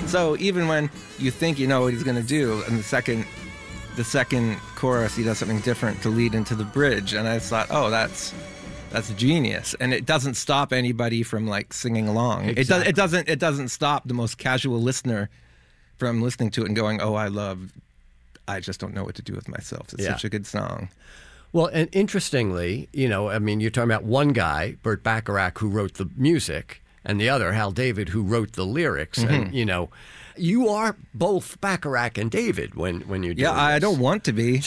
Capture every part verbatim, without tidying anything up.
So even when you think you know what he's going to do, and the second, the second chorus, he does something different to lead into the bridge, and I just thought, oh, that's that's genius, and it doesn't stop anybody from like singing along. Exactly. It does. It doesn't. It doesn't stop the most casual listener from listening to it and going, oh, I love. I just don't know what to do with myself. It's Yeah. such a good song. Well, and interestingly, you know, I mean, you're talking about one guy, Burt Bacharach, who wrote the music, and the other, Hal David, who wrote the lyrics. Mm-hmm. And, you know, you are both Bacharach and David when, when you're doing Yeah, I this. don't want to be,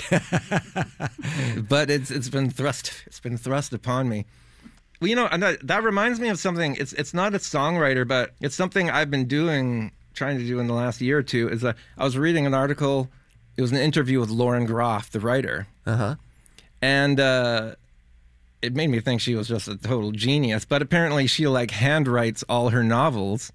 but it's it's been thrust it's been thrust upon me. Well, you know, and that, that reminds me of something. It's it's not a songwriter, but it's something I've been doing, trying to do in the last year or two. Is that I was reading an article. It was an interview with Lauren Groff, the writer. Uh-huh. And uh, it made me think she was just a total genius. But apparently she, like, handwrites all her novels.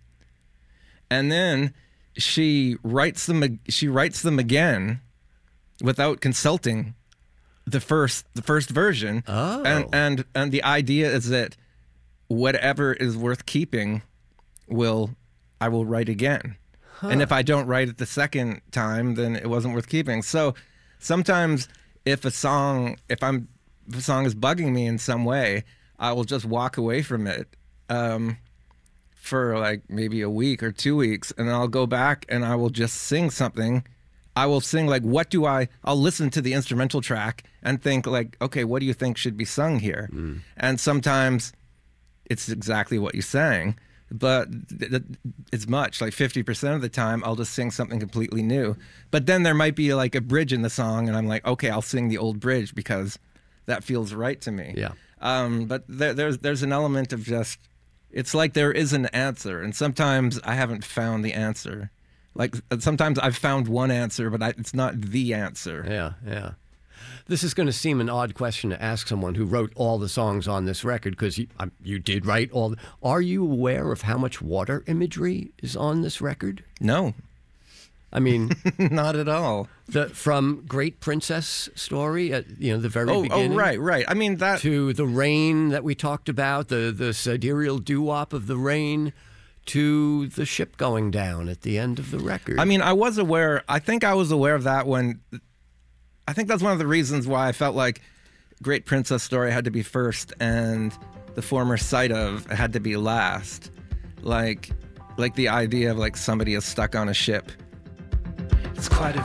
And then she writes them she writes them again without consulting the first the first version. Oh. And, and, and the idea is that whatever is worth keeping will I will write again. Huh. And if I don't write it the second time, then it wasn't worth keeping. So sometimes if a song, if I'm, if a song is bugging me in some way, I will just walk away from it um, for like maybe a week or two weeks, and I'll go back and I will just sing something. I will sing like, what do I? I'll listen to the instrumental track and think like, okay, what do you think should be sung here? Mm. And sometimes it's exactly what you sang. But it's much, like fifty percent of the time, I'll just sing something completely new. But then there might be like a bridge in the song, and I'm like, okay, I'll sing the old bridge because that feels right to me. Yeah. Um, but there, there's there's an element of just, it's like there is an answer, and sometimes I haven't found the answer. Like sometimes I've found one answer, but I, it's not the answer. Yeah, yeah. This is going to seem an odd question to ask someone who wrote all the songs on this record, because you, um, you did write all. The, are you aware of how much water imagery is on this record? No. I mean, not at all. The from Great Princess story at you know the very oh, beginning. Oh, right, right. I mean that to the rain that we talked about, the the sidereal doo-wop of the rain, to the ship going down at the end of the record. I mean, I was aware. I think I was aware of that when. I think that's one of the reasons why I felt like Great Princess story had to be first and The Former Sight of had to be last. Like, like the idea of like somebody is stuck on a ship. It's quite a